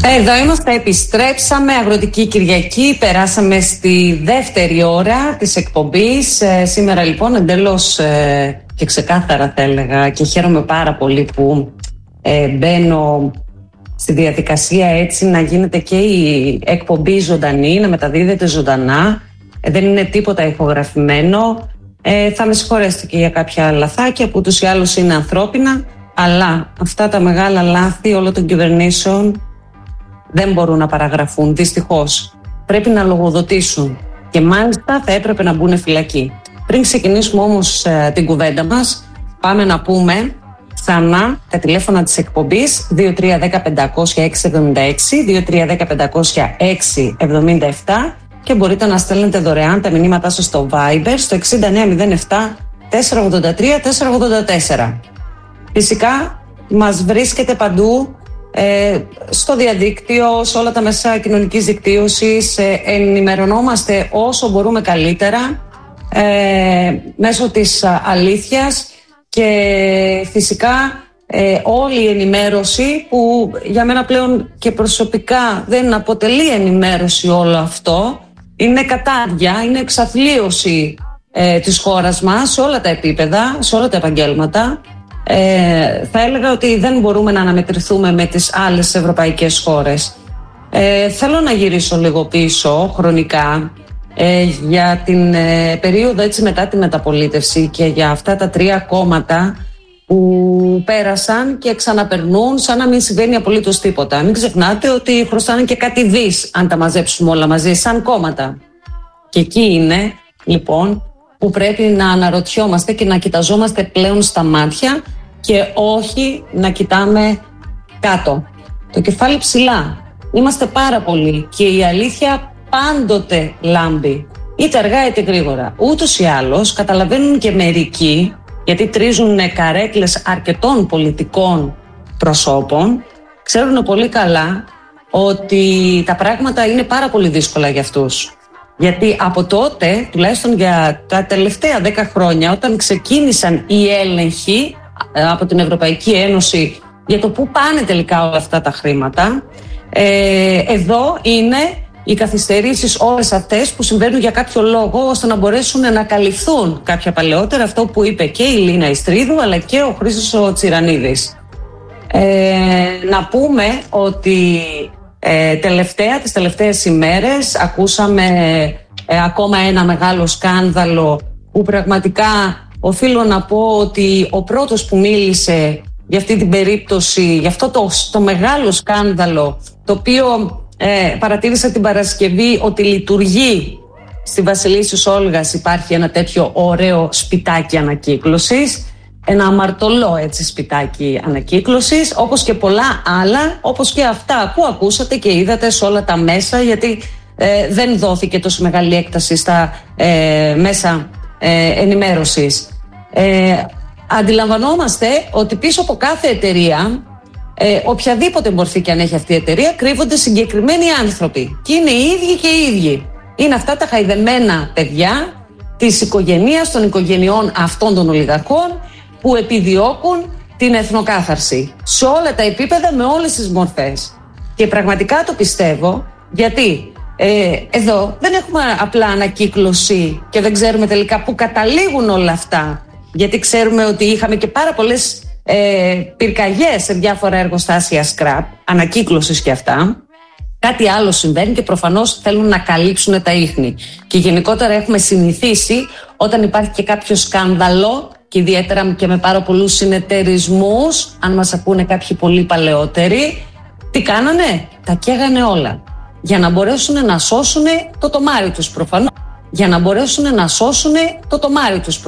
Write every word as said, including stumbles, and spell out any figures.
Εδώ είμαστε, επιστρέψαμε, Αγροτική Κυριακή, περάσαμε στη δεύτερη ώρα της εκπομπής. Ε, σήμερα λοιπόν εντελώς ε, και ξεκάθαρα θα έλεγα, και χαίρομαι πάρα πολύ που ε, μπαίνω στη διαδικασία έτσι να γίνεται και η εκπομπή ζωντανή, να μεταδίδεται ζωντανά. Ε, δεν είναι τίποτα ηχογραφημένο. Ε, θα με συγχωρέσετε και για κάποια λαθάκια που ούτως ή άλλως είναι ανθρώπινα, αλλά αυτά τα μεγάλα λάθη όλων των κυβερνήσεων δεν μπορούν να παραγραφούν, δυστυχώς. Πρέπει να λογοδοτήσουν και μάλιστα θα έπρεπε να μπουν φυλακή. Πριν ξεκινήσουμε όμως ε, την κουβέντα μας, πάμε να πούμε ξανά τα τηλέφωνα της εκπομπής δύο τρία ένα μηδέν πεντακόσια έξι εβδομήντα έξι, δύο τρία ένα μηδέν πεντακόσια έξι εβδομήντα επτά και μπορείτε να στέλνετε δωρεάν τα μηνύματά σας στο Viber στο εξήντα εννέα μηδέν επτά τετρακόσια ογδόντα τρία τετρακόσια ογδόντα τέσσερα. Φυσικά μας βρίσκεται παντού ε, στο διαδίκτυο, σε όλα τα μέσα κοινωνικής δικτύωσης, ε, ενημερωνόμαστε όσο μπορούμε καλύτερα ε, μέσω της αλήθειας και φυσικά ε, όλη η ενημέρωση που για μένα πλέον και προσωπικά δεν αποτελεί ενημέρωση όλο αυτό, είναι κατάδια, είναι εξαθλίωση ε, της χώρας μας σε όλα τα επίπεδα, σε όλα τα επαγγέλματα. Ε, θα έλεγα ότι δεν μπορούμε να αναμετρηθούμε με τις άλλες ευρωπαϊκές χώρες. Ε, θέλω να γυρίσω λίγο πίσω χρονικά ε, για την ε, περίοδο έτσι μετά τη μεταπολίτευση και για αυτά τα τρία κόμματα που πέρασαν και ξαναπερνούν σαν να μην συμβαίνει απολύτως τίποτα. Μην ξεχνάτε ότι χρωστάνε και κάτι δις αν τα μαζέψουμε όλα μαζί σαν κόμματα. Και εκεί είναι λοιπόν που πρέπει να αναρωτιόμαστε και να κοιταζόμαστε πλέον στα μάτια και όχι να κοιτάμε κάτω. Το κεφάλι ψηλά. Είμαστε πάρα πολλοί και η αλήθεια πάντοτε λάμπει. Είτε αργά είτε γρήγορα. Ούτως ή άλλως καταλαβαίνουν και μερικοί, γιατί τρίζουν καρέκλες αρκετών πολιτικών προσώπων, ξέρουν πολύ καλά ότι τα πράγματα είναι πάρα πολύ δύσκολα για αυτούς. Γιατί από τότε, τουλάχιστον για τα τελευταία δέκα χρόνια, όταν ξεκίνησαν οι έλεγχοι από την Ευρωπαϊκή Ένωση για το πού πάνε τελικά όλα αυτά τα χρήματα, ε, εδώ είναι οι καθυστερήσεις όλες αυτές που συμβαίνουν για κάποιο λόγο, ώστε να μπορέσουν να καλυφθούν κάποια παλαιότερα, αυτό που είπε και η Λίνα Ιστρίδου αλλά και ο Χρήστος ο Τσιρανίδης. Ε, να πούμε ότι ε, τελευταία, τις τελευταίες ημέρες ακούσαμε ε, ακόμα ένα μεγάλο σκάνδαλο που πραγματικά οφείλω να πω ότι ο πρώτος που μίλησε για αυτή την περίπτωση, για αυτό το, το μεγάλο σκάνδαλο, το οποίο ε, παρατήρησα την Παρασκευή ότι λειτουργεί στη Βασιλίσσης Όλγας, υπάρχει ένα τέτοιο ωραίο σπιτάκι ανακύκλωσης, ένα αμαρτωλό έτσι σπιτάκι ανακύκλωσης, όπως και πολλά άλλα, όπως και αυτά που ακούσατε και είδατε σε όλα τα μέσα, γιατί ε, δεν δόθηκε τόσο μεγάλη έκταση στα ε, μέσα ε, ενημέρωσης. Ε, αντιλαμβανόμαστε ότι πίσω από κάθε εταιρεία, ε, οποιαδήποτε μορφή και αν έχει αυτή η εταιρεία, κρύβονται συγκεκριμένοι άνθρωποι και είναι οι ίδιοι και οι ίδιοι. Είναι αυτά τα χαϊδεμένα παιδιά της οικογένειας, των οικογενειών αυτών των ολιγαρχών που επιδιώκουν την εθνοκάθαρση σε όλα τα επίπεδα, με όλες τις μορφές. Και πραγματικά το πιστεύω, γιατί ε, εδώ δεν έχουμε απλά ανακύκλωση και δεν ξέρουμε τελικά πού καταλήγουν όλα αυτά, γιατί ξέρουμε ότι είχαμε και πάρα πολλές ε, πυρκαγιές σε διάφορα εργοστάσια σκραπ, ανακύκλωσης και αυτά. Κάτι άλλο συμβαίνει και προφανώς θέλουν να καλύψουν τα ίχνη. Και γενικότερα έχουμε συνηθίσει όταν υπάρχει και κάποιο σκάνδαλο, και ιδιαίτερα και με πάρα πολλούς συνεταιρισμούς, αν μας ακούνε κάποιοι πολύ παλαιότεροι, τι κάνανε? Τα καίγανε όλα. Για να μπορέσουν να σώσουν το τομάρι τους προφανώς. Για να μπορέσουν να σώσουν το τομάρι τους προφανώς.